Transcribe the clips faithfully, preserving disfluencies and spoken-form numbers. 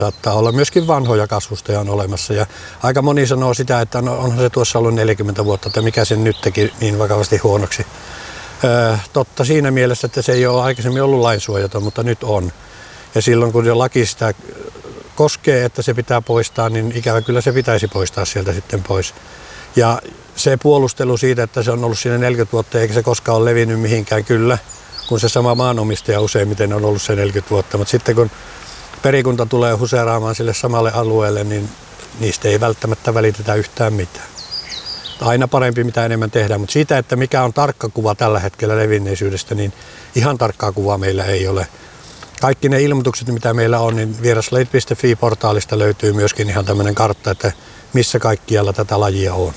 Saattaa olla myöskin vanhoja kasvustoja on olemassa ja aika moni sanoo sitä, että no, onhan se tuossa ollut neljäkymmentä vuotta, että mikä sen nyt teki niin vakavasti huonoksi. Öö, totta siinä mielessä, että se ei ole aikaisemmin ollut lainsuojaton, mutta nyt on. Ja silloin kun jo laki sitä koskee, että se pitää poistaa, niin ikävä kyllä se pitäisi poistaa sieltä sitten pois. Ja se puolustelu siitä, että se on ollut siinä neljäkymmentä vuotta eikä se koskaan ole levinnyt mihinkään, kyllä, kun se sama maanomistaja useimmiten on ollut se neljäkymmentä vuotta, mutta sitten kun perikunta tulee huseeraamaan sille samalle alueelle, niin niistä ei välttämättä välitetä yhtään mitään. Aina parempi mitä enemmän tehdään, mutta siitä, että mikä on tarkka kuva tällä hetkellä levinneisyydestä, niin ihan tarkkaa kuvaa meillä ei ole. Kaikki ne ilmoitukset, mitä meillä on, niin vieraslajit piste fi-portaalista löytyy myöskin ihan tämmöinen kartta, että missä kaikkialla tätä lajia on.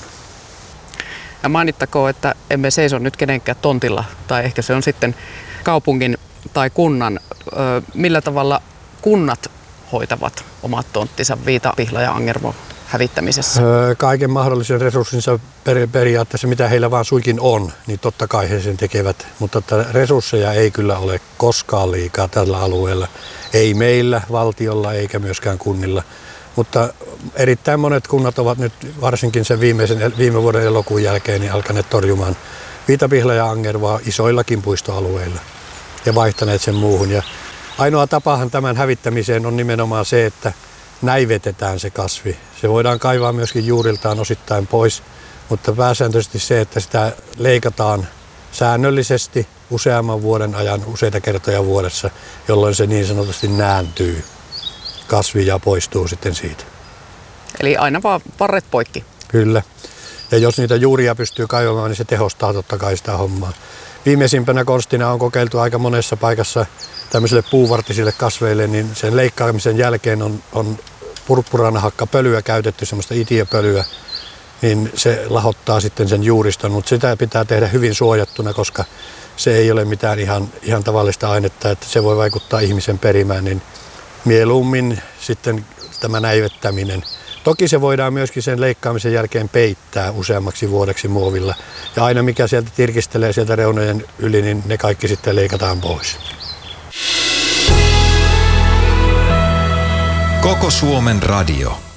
Ja mainittakoon, että emme seiso nyt kenenkään tontilla, tai ehkä se on sitten kaupungin tai kunnan. Millä tavalla kunnat hoitavat omat tonttinsa viitapihla ja angervo hävittämisessä? Kaiken mahdollisen resurssinsa periaatteessa, mitä heillä vaan suinkin on, niin totta kai he sen tekevät. Mutta resursseja ei kyllä ole koskaan liikaa tällä alueella. Ei meillä, valtiolla eikä myöskään kunnilla. Mutta erittäin monet kunnat ovat nyt varsinkin sen viimeisen, viime vuoden elokuun jälkeen niin alkaneet torjumaan viitapihla ja angervoa isoillakin puistoalueilla ja vaihtaneet sen muuhun. Ja ainoa tapahan tämän hävittämiseen on nimenomaan se, että näivetetään se kasvi. Se voidaan kaivaa myöskin juuriltaan osittain pois, mutta pääsääntöisesti se, että sitä leikataan säännöllisesti useamman vuoden ajan useita kertoja vuodessa, jolloin se niin sanotusti nääntyy kasvi ja poistuu sitten siitä. Eli aina vaan varret poikki. Kyllä. Ja jos niitä juuria pystyy kaivamaan, niin se tehostaa totta kai sitä hommaa. Viimeisimpänä konstina on kokeiltu aika monessa paikassa tämmöisille puuvartisille kasveille, niin sen leikkaamisen jälkeen on, on purppuranahakka-pölyä käytetty, semmoista itiöpölyä, niin se lahottaa sitten sen juuriston, mutta sitä pitää tehdä hyvin suojattuna, koska se ei ole mitään ihan, ihan tavallista ainetta, että se voi vaikuttaa ihmisen perimään, niin mieluummin sitten tämä näivettäminen. Toki se voidaan myöskin sen leikkaamisen jälkeen peittää useammaksi vuodeksi muovilla. Ja aina mikä sieltä tirkistelee sieltä reunojen yli, niin ne kaikki sitten leikataan pois. Koko Suomen radio.